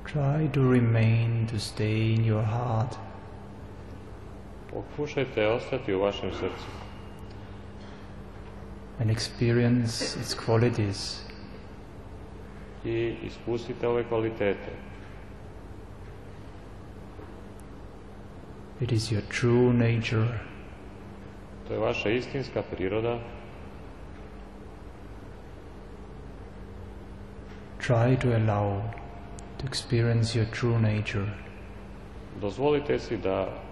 Try to remain, to stay in your heart. Pokušajte ostati u vašem srcu And experience its qualities. i ispustite ove kvalitete. It is your true nature. To je vaša istinska priroda. Try to allow to experience your true nature. Dozvolite si da